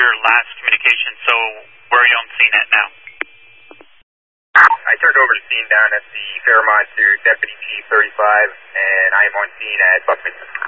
your last communication, so where are you on scene at now? I turned over to scene down at the Fairmont to Deputy Chief 35, and I am on scene at Buckminster.